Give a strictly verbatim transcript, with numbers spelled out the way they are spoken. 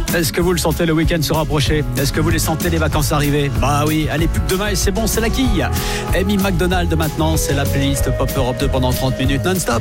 Est-ce que vous le sentez, le week-end se rapprocher? Est-ce que vous les sentez, les vacances arriver? Bah oui, allez, plus que demain et c'est bon, c'est la quille. Amy McDonald maintenant, c'est la playlist Pop Europe deux pendant trente minutes non-stop.